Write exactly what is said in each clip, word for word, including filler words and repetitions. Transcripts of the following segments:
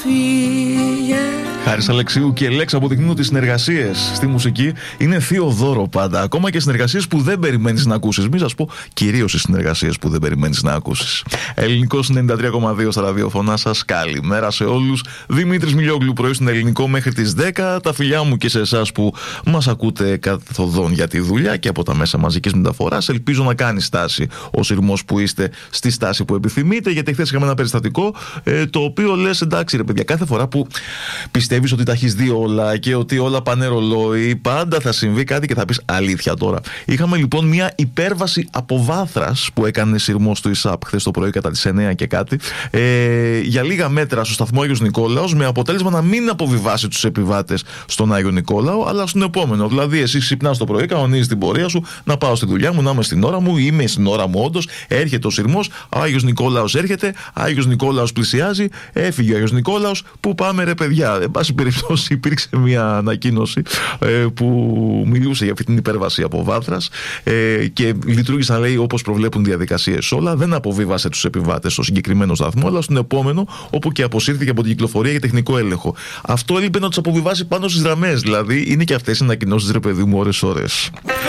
Χάρης Αλεξίου και Λέξ αποδεικνύουν ότι οι συνεργασίες στη μουσική είναι θείο δώρο πάντα. Ακόμα και συνεργασίες που δεν περιμένεις να ακούσεις. Μην σας πω κυρίως οι συνεργασίες που δεν περιμένεις να ακούσεις. Ελληνικός ενενήντα τρία κόμμα δύο στα ραδιοφωνά σας. Καλημέρα σε όλους. Δημήτρης Μιλιόγλου, πρωί στην Ελληνικό μέχρι τις δέκα. Τα φιλιά μου και σε εσάς που μας ακούτε καθοδόν για τη δουλειά και από τα μέσα μαζικής μεταφοράς. Ελπίζω να κάνει στάση ο σειρμός που είστε στη στάση που επιθυμείτε. Γιατί χθες είχαμε ένα περιστατικό ε, το οποίο λες εντάξει ρε παιδιά, κάθε φορά που πιστεύεις ότι τα έχεις δει όλα και ότι όλα πάνε ρολόι, πάντα θα συμβεί κάτι και θα πεις αλήθεια τώρα. Είχαμε λοιπόν μια υπέρβαση από Βάθρας που έκανε σειρμός του ΙΣΑΠ χθες το πρωί κατά τις εννιά και κάτι ε, για λίγα μέτρα στο σταθμό Άγιος Νικόλαος, με αποτέλεσμα να μην αποβιβάσει τους επιβάτες στον Άγιο Νικόλαο αλλά στον επόμενο. Δηλαδή, εσύ ξυπνάς το πρωί, κανονίζεις την πορεία σου, να πάω στη δουλειά μου, να είμαι στην ώρα μου, είμαι στην ώρα μου όντως, έρχεται ο σειρμός, Άγιος Νικόλαος έρχεται, Άγιος Νικόλαος πλησιάζει, έφυγε ο Άγιος Νικόλαος, πού πάμε ρε παιδιά. Εν πάση περιπτώσει, υπήρξε μια ανακοίνωση ε, που μιλούσε για αυτή την υπέρβαση από Βάθρας ε, και λειτουργήσαν, λέει, όπως προβλέπουν διαδικασίες όλα. Δεν αποβίβασε τους επιβάτες στο συγκεκριμένο σταθμό, αλλά στον επόμενο, όπου και αποσύρθηκε από την κυκλοφορία για τεχνικό έλεγχο. Αυτό έλειπε να τους αποβιβάσει πάνω στις γραμμές. Δηλαδή, είναι και αυτές οι ανακοινώσεις, ρε παιδί μου, ώρες-ώρες.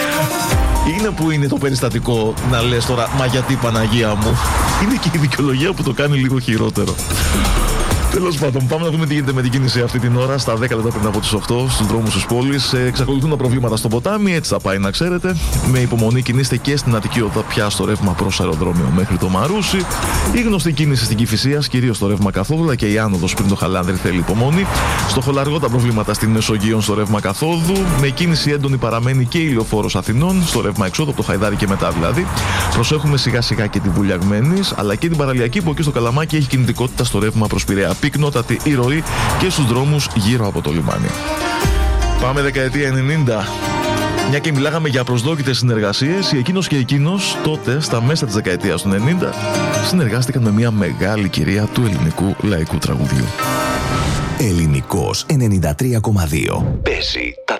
Είναι που είναι το περιστατικό να λες τώρα, μα γιατί Παναγία μου. Είναι και η δικαιολογία που το κάνει λίγο χειρότερο. Τέλος πάντων, πάμε να δούμε τι γίνεται με την κίνηση αυτή την ώρα, στα δέκα λεπτά πριν από τις οκτώ, στους δρόμους της πόλης. Ε, εξακολουθούν τα προβλήματα στο ποτάμι, έτσι θα πάει να ξέρετε. Με υπομονή κινείστε και στην Αττική Οδό πια στο ρεύμα προς αεροδρόμιο μέχρι το Μαρούσι. Η γνωστή κίνηση στην Κηφισίας, κυρίως στο ρεύμα Καθόδουλα και η άνοδος πριν το Χαλάνδρι θέλει υπομονή. Στο Χολαργό τα προβλήματα στην Μεσογείων στο ρεύμα Καθόδου. Με κίνηση έντονη παραμένει και η Λεωφόρος Αθηνών, στο ρεύμα εξόδου από το Χαϊδάρι και μετά δηλαδή. Προσέχουμε σιγά σιγά και τη Βουλιαγμένης, αλλά και την Παραλιακή που εκεί στο Καλαμάκι έχει κινητικότητα στο ρεύμα προς Πειραιά. Πυκνότατη η ροή και στους δρόμους γύρω από το λιμάνι. Πάμε δεκαετία ενενήντα. Μια και μιλάγαμε για προσδόκητες συνεργασίες, η εκείνος και εκείνος τότε, στα μέσα της δεκαετίας του ενενήντα, συνεργάστηκαν με μια μεγάλη κυρία του ελληνικού λαϊκού τραγουδιού. Ελληνικός ενενήντα τρία κόμμα δύο. Παίζει